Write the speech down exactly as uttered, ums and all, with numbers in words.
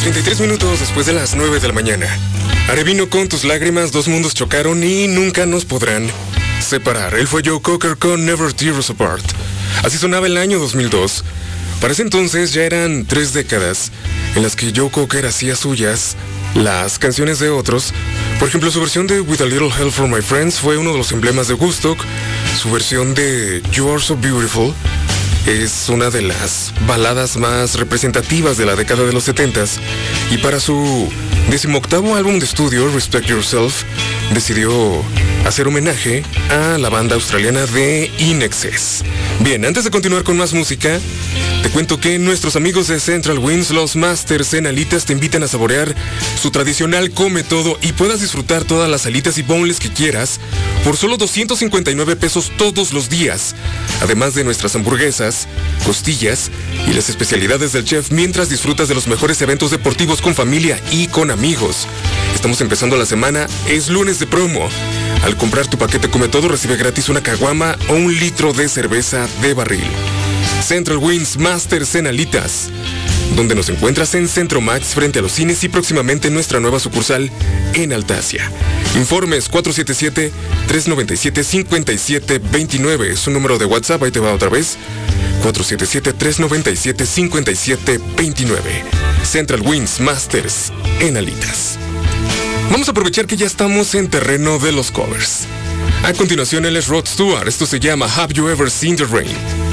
treinta y tres minutos después de las nueve de la mañana. Haré vino con tus lágrimas, dos mundos chocaron y nunca nos podrán separar. Él fue Joe Cocker con Never Tear Us Apart. Así sonaba el año dos mil dos. Para ese entonces ya eran tres décadas en las que Joe Cocker hacía suyas las canciones de otros. Por ejemplo, su versión de With a Little Help from My Friends fue uno de los emblemas de Woodstock. Su versión de You Are So Beautiful es una de las baladas más representativas de la década de los setentas. Y para su decimoctavo álbum de estudio, Respect Yourself, decidió hacer homenaje a la banda australiana de In Excess. Bien, antes de continuar con más música, te cuento que nuestros amigos de Central Winds, los Masters en Alitas, te invitan a saborear su tradicional Come Todo y puedas disfrutar todas las alitas y boneless que quieras por solo doscientos cincuenta y nueve pesos todos los días. Además de nuestras hamburguesas, costillas y las especialidades del chef mientras disfrutas de los mejores eventos deportivos con familia y con amigos. Estamos empezando la semana, es lunes de promo. Al comprar tu paquete Come Todo recibe gratis una caguama o un litro de cerveza de barril. Central Winds Masters en Alitas, donde nos encuentras en Centro Max frente a los cines y próximamente en nuestra nueva sucursal en Altasia. Informes cuatro siete siete, tres nueve siete, cinco siete dos nueve, es un número de WhatsApp, ahí te va otra vez, cuatro siete siete, tres nueve siete, cinco siete dos nueve. Central Winds Masters en Alitas. Vamos a aprovechar que ya estamos en terreno de los covers. A continuación él es Rod Stewart, esto se llama Have You Ever Seen the Rain.